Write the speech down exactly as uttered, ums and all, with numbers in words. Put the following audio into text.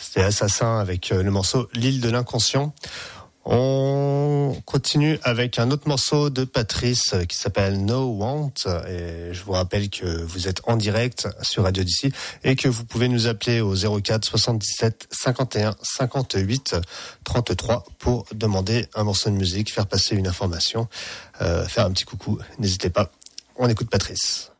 C'était Assassin avec le morceau L'île de l'inconscient. On continue avec un autre morceau de Patrice qui s'appelle No Want. Et je vous rappelle que vous êtes en direct sur Radio D'ici et que vous pouvez nous appeler au zéro quatre soixante-dix-sept cinquante et un cinquante-huit trente-trois pour demander un morceau de musique, faire passer une information, euh, faire un petit coucou. N'hésitez pas. On écoute Patrice.